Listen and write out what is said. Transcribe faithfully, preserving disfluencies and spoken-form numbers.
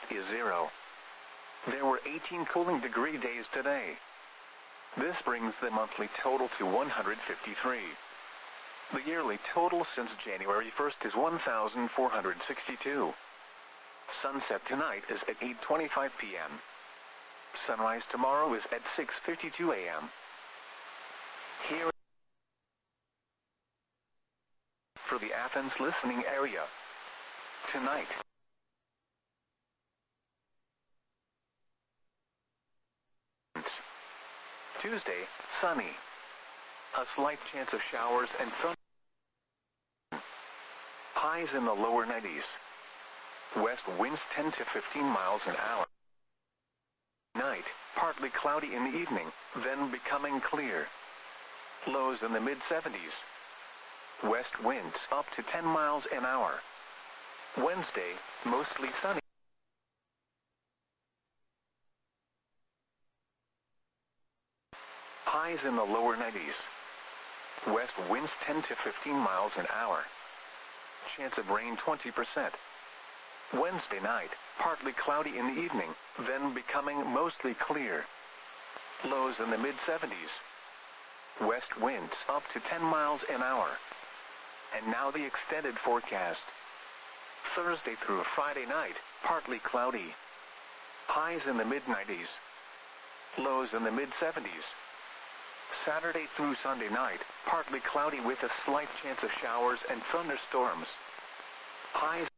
is zero. There were eighteen cooling degree days today. This brings the monthly total to one hundred fifty-three. The yearly total since January first is one thousand four hundred sixty-two. Sunset tonight is at eight twenty-five p m Sunrise tomorrow is at six fifty-two a m Here for the Athens listening area. Tonight. Tuesday, sunny. A slight chance of showers and thunder. Highs in the lower nineties. West winds ten to fifteen miles an hour. Night, partly cloudy in the evening, then becoming clear. Lows in the mid seventies. West winds up to ten miles an hour. Wednesday, mostly sunny. Highs in the lower nineties. West winds ten to fifteen miles an hour. Chance of rain twenty percent. Wednesday night, partly cloudy in the evening, then becoming mostly clear. Lows in the mid seventies. West winds up to ten miles an hour. And now the extended forecast. Thursday through Friday night, partly cloudy. Highs in the mid nineties. Lows in the mid seventies. Saturday through Sunday night, partly cloudy with a slight chance of showers and thunderstorms. Highs